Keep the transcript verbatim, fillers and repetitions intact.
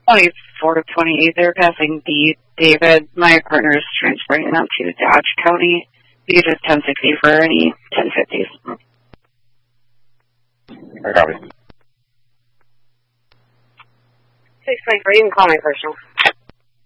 twenty-four to twenty-eight, they're passing D. David, my partner is transferring them to Dodge County. You just ten sixty for any ten fifties. I copy. six twenty-four, you can call my personal.